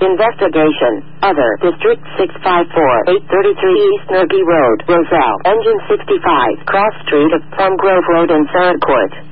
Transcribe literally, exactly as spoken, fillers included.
Investigation. Other. District six five four, eight thirty-three East Nergy Road, Roselle. Engine sixty-five. Cross Street of Plum Grove Road in Farragut Court.